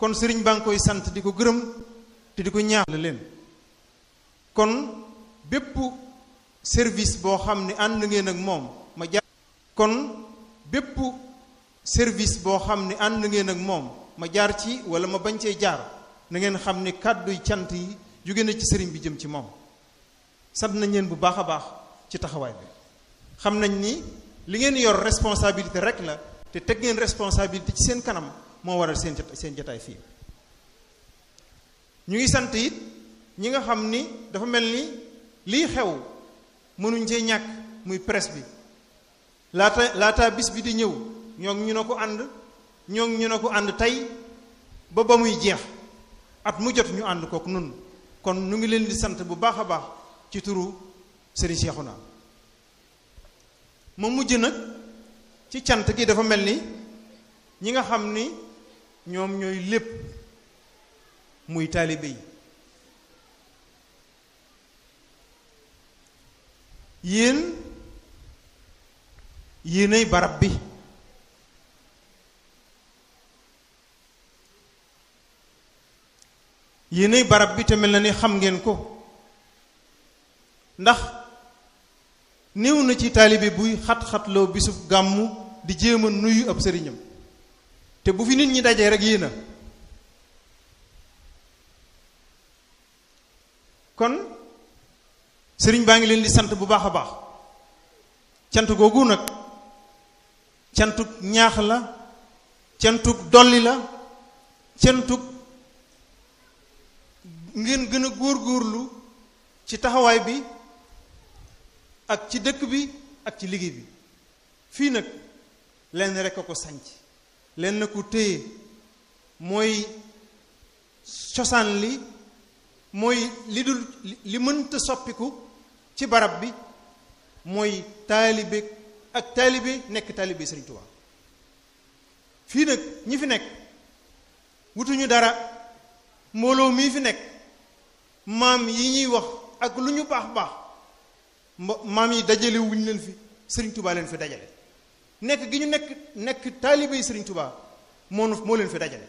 kon sëriñ baa ngi koy sant di ko gërëm te di ko ñaax la leen kon bépp service boo xam ne ànd ngeen ak moom ma jaar kon bépp service boo xam ne ànd ngeen ak moom ma jaar ci wala ma bañ cee jaar na ngeen xam ne kàdduy cant yi jóge na ci sëriñ bi jëm ci moom sant nañ leen bu baax a baax ci taxawaay bi xam nañ ni li ngeen yor responsabilité rek la te teg ngeen responsabilité ci seen kanam moo waral seen jotaay fii ñu ngi sant it ñi nga xam ni dafa mel ni lii xew mënuñ cee ñàkk muy presse bi laata bis bi di ñëw ñoo ñu ne ko ànd tey ba muy jeex at mu jot ñu ànd kook nun kon nu ngi leen di sant bu baax a baax ci turu Serigne Cheikhouna ma mujj nag ci cant gi dafa mel ni ñi nga xam ni ñoom ñooy lépp muy taalibe yi yéenay barab bi te mel na ni xam ngeen ko ndax néew na ci taalibe buy xat-xatloo bisub gàmmu di jéem a nuyu ab sëriñam te bu fi nit ñi dajee rek yéena kon sëriñ baa ngi leen di sant bu baax a baax cant googu nag cantuk ñaax la cantuk dolli la cantuk ngeen gën a góorgóorlu ci taxawaay bi ak ci dëkk bi ak ci liggéey bi fii nag lenn rekk a ko sanc lenn ko téye mooy cosaan li mooy li dul li mënta soppiku ci barab bi mooy taalibe ak taalibe nekk taalibe Sëriñ Tuubaa fii nag ñi fi nekk wutuñu dara mbooloo mii fi nekk maam yi ñuy wax ak lu ñu baax baax maam yi dajale wuñ leen fi Sëriñ Tuubaa leen fi dajale nekk gi ñu nekk taalibe yi Sëriñ Tuubaa moo leen fi dajale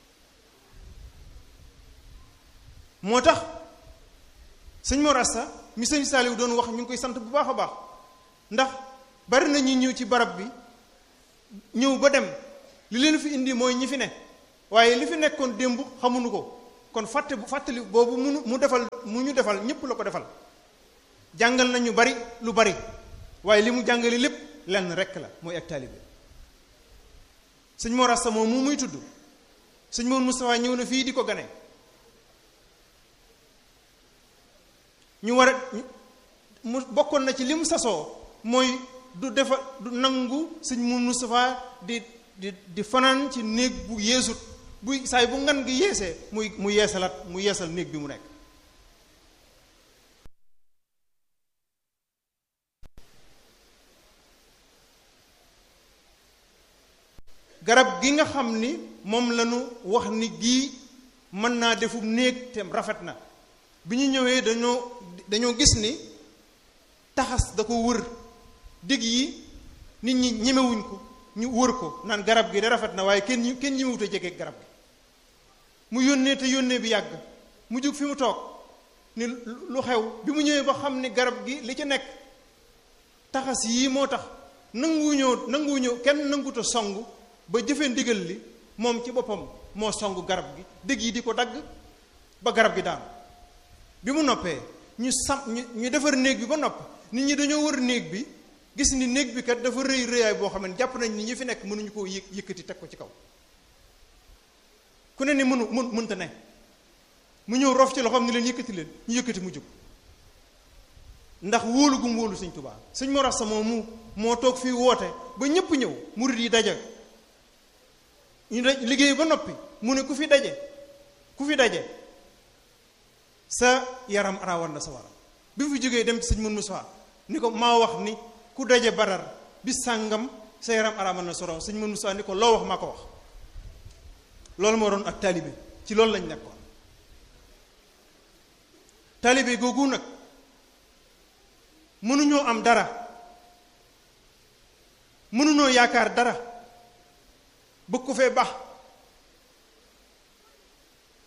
moo tax sëñ Mor Asta mi sëñ Saaliw doon wax ñu ngi koy sant bu baax a baax ndax bari na ñu ñëw ci barab bi ñëw ba dem li leen fi indi mooy ñi fi ne waaye li fi nekkoon démb xamuñu ko kon fàttali boobu mu ñu defal ñépp la ko defal jàngal nañu bari lu bari waaye li mu jàngale lépp lenn rekk la mooy ak taalibe sëñ Mor Asta moom mu muy tudd sëñ Mor Moustapha ñëw na fii di ko gane ñu war a mu bokkoon na ci li mu sasoo mooy du nangu sëñ Mor Moustapha di fanaan ci néeg bu yeesut buy saay bu ngan gi yeesee mu yeesal néeg bi mu nekk garab gi nga xam ni moom lañu wax ni gii mën naa defub néeg te rafet na bi ñu ñëwee dañoo gis ni taxas da ko wër digg yi nit ñi ñemewuñ ko ñu wër ko naan garab gi de rafet na waaye kenn ñemewut a jege garab gi mu yónnee te yónnee bi yàgg mu jóg fi mu toog ni lu xew bi mu ñëwee ba xam ni garab gi li ci nekk taxas yii moo tax nanguwuñoo kenn nanguta song ba jëfe ndigal li moom ci boppam moo song garab gi dëgg yi di ko dagg ba garab gi daanu bi mu noppee ñu defar néeg bi ba nopp nit ñi dañoo wër néeg bi gis ni néeg bi kat dafa rëy rëyaay boo xam ne jàpp nañ ni ñi fi nekk mënuñu koo yëkkati teg ko ci kaw ku ne ni mënta ne mu ñëw rof ci loxoom ni leen ñu yëkkati mu jóg ndax wóolu gum wóolu sëñ Tuubaa sëñ Mor Asta moom moo toog fii woote ba ñëpp ñëw murid yi daje ñu liggéey ba noppi mu ne ku fi daje sa yaram araawal na sa waram bi mu fi jógee dem ci sëñ Mor Moussa ni ko maa wax ni ku daje Badar bis sàngam sa yaram araamal na soroom sëñ Mor Moussa ni ko loo wax maa ko wax loolu moo doon ak taalibe ci loolu lañ nekkoon taalibe googu nag mënuñoo am dara mënuñoo yaakaar dara bëgg ko fee baax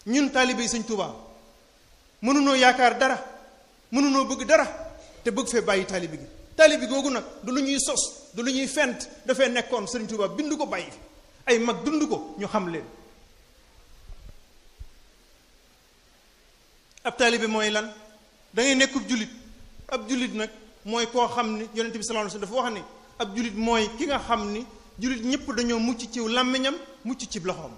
ñun taalibe yi Sëñ Tuubaa mënunoo yaakaar dara mënunoo bëgg dara te bëgg fee bàyyi taalibe gi taalibe googu nag du lu ñuy sos du lu ñuy fent dafay nekkoon Sëriñ Tuubaa bind ko bàyyi fi ay mag dund ko ñu xam leen. ab taalibe mooy lan da ngay nekkub jullit ab jullit nag mooy koo xam ni yonent bi sallallahu alayhi wasallam dafa wax ni ab jullit mooy ki nga xam ni jullit ñëpp dañoo mucc ci làmmiñam mucc ci loxoom.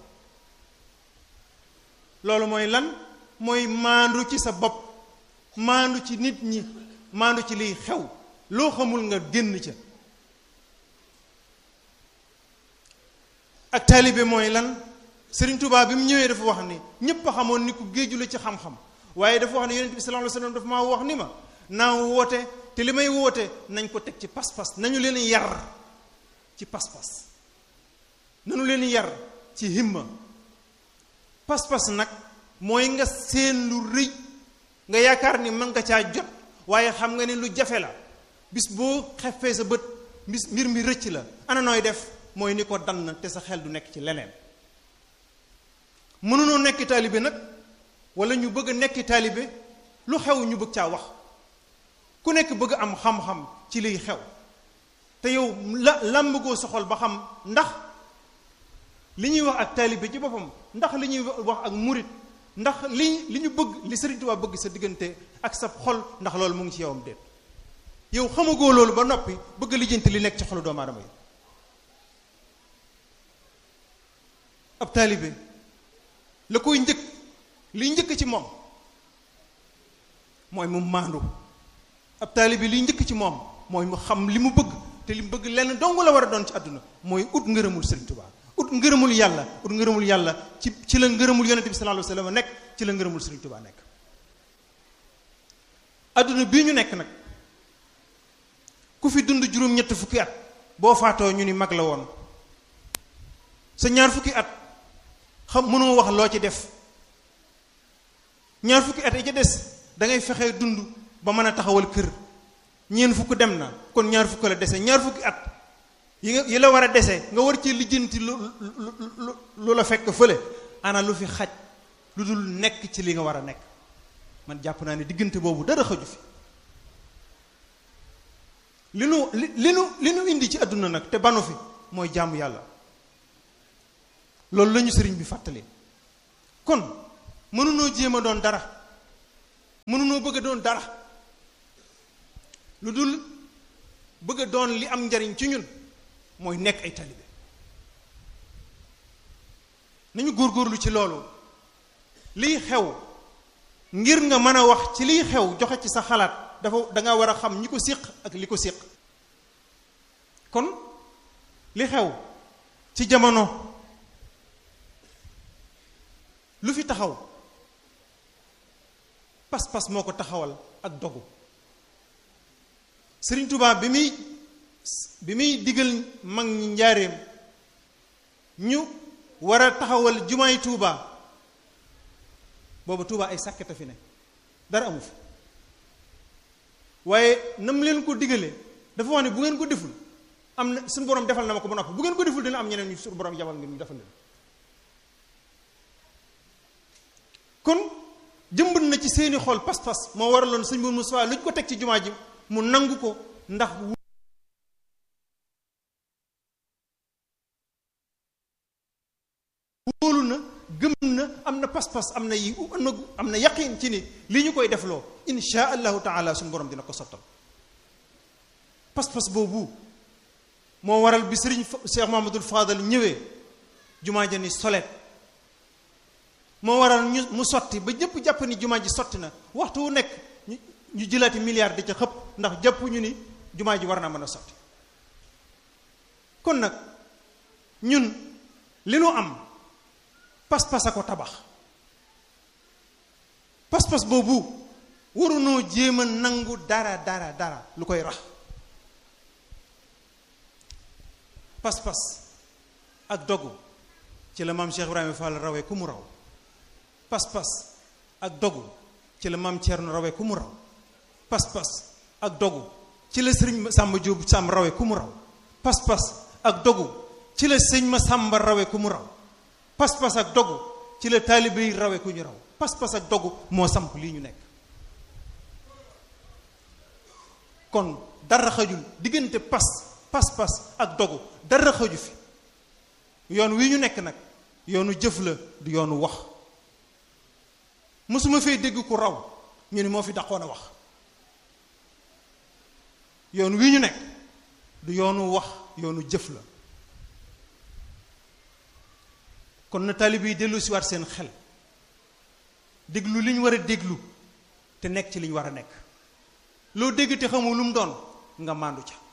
loolu mooy lan mooy maandu ci sa bopp maandu ci nit ñi maandu ci liy xew loo xamul nga génn ca. ak taalibe mooy lan Sëriñ Tuubaa bi mu ñëwee dafa wax ni ñëpp a xamoon ni ku géeju la ci xam-xam waaye dafa wax ne yonent bi sallallahu alayhi wasallam dafa maa wax ni ma naa woote te li may woote nañ ko teg ci pas-pas nañu leen yar ci pas-pas nañu leen yar ci himma. pas-pas nag mooy nga seen lu rëy nga yaakaar ni mën nga caa jot waaye xam nga ne lu jafe la bis boo xefee sa bët mbir mi rëcc la ana nooy def mooy ni ko dann te sa xel du nekk ci leneen. mënunoo nekk taalibe nag wala ñu bëgg a nekk taalibe lu xew ñu bëgg caa wax ku nekk bëgg am xam-xam ci liy xew te yow làmbagoo sa xol ba xam ndax li ñuy wax ak taalibe ci boppam ndax li ñuy wax ak murit ndax li ñu bëgg li Sëriñ Tuubaa bëgg sa diggante ak sa xol ndax loolu mu ngi ci yowam déet yow xamagoo loolu ba noppi bëgg lijjanti li nekk ci xolu doomu aadama yi. ab taalibe la koy njëkk liy njëkk ci moom mooy mu maandu ab taalibe liy njëkk ci moom mooy mu xam li mu bëgg te li mu bëgg lenn dong la war a doon ci àdduna mooy ut ngërëmul Sëriñ Tuubaa ut ngërëmul yàlla ci la ngërëmul yonent bi sallallahu alayhi wasallam nekk ci la ngërëmul Sëriñ Tuubaa nekk. àdduna bii ñu nekk nag ku fi dund juróom-ñett fukki at boo faatoo ñu ni mag la woon sa ñaar fukki at xam mënoo wax loo ci def ñaar fukki at yi ca des da ngay fexe dund ba mën a taxawal kër ñeent fukk dem na kon ñaar fukk la dese ñaar fukki at yi la war a dese nga war ci lijjanti lu la fekk fële ana lu fi xaj lu dul nekk ci li nga war a nekk. man jàpp naa ne diggante boobu dara xaju fi li nu indi ci àdduna nag te banu fi mooy jaamu yàlla loolu lañu sëriñ bi fàttali. kon mënunoo jéem a doon dara mënunoo bëgg a doon dara lu dul bëgg a doon li am njariñ ci ñun mooy nekk ay taalibe. nañu góorgóorlu ci loolu liy xew ngir nga mën a wax ci liy xew joxe ci sa xalaat danga war a xam ñi ko séq ak li ko séq. kon li xew ci jamono lu fi taxaw pas-pas moo ko taxawal ak dogu. Sëriñ Tuubaa bi muy digal mag ñi njaareem ñu war a taxawal jumaay Tuubaa booba Tuubaa ay sàkket a fi ne dara amu fi waaye nam leen ko digalee dafa wax ne bu ngeen ko deful am na suñu borom defal na ma ko ba noppi bu ngeen ko deful dina am ñeneen ñu suñu borom yabal ngeen ñu defal leen. kon jëmbat na ci seeni xol pas-pas moo waraloon sëñ Mourou Moussa lu ñu ko teg ci jumaa ji mu nangu ko ndax wóolu na gëm na am na pas-pas am na yaqin ci ni li ñu koy defloo insha allahu taala suñu borom dina ko sottal. pas-pas boobu moo waral bi sëriñ Cheikh Mahamadul Fadal ñëwee jumaa ja ni solet moo waral mu sotti ba ñëpp jàpp ni jumaa ji sotti na waxtu wu nekk ñu jëlaati milliard di ca xëpp ndax jàpp ñu ni jumaa ji war naa mën a sotti. kon nag ñun li nu am pas-pas a ko tabax pas-pas boobu warunoo jéem a nangu dara lu koy rax. pas-pas ak dogu ci la maam Cheikh Ibrahima Fall rawee ku mu raw pas-pas ak dogu ci la maam Thierno rawee ku mu raw pas-pas ak dogu ci la sëriñ Samba Diop Samb rawee ku mu raw pas-pas ak dogu ci la sëñ ma Samba rawee ku mu raw pas-pas ak dogu ci la taalibe yi rawe ku ñu raw pas-pas ak dogu moo samp lii ñu nekk. kon dara xajul diggante pas-pas ak dogu dara xaju fi yoon wi ñu nekk nag yoonu jëf la du yoonu wax. mësuma fee dégg ku raw ñu ni moo fi daqoon a wax. yoon wi ñu nekk du yoonu wax yoonu jëf la. kon na taalibe yi dellu si waat seen xel déglu li ñu war a déglu te nekk ci li ñu war a nekk loo dégg te xamoo lu mu doon nga maandu ca.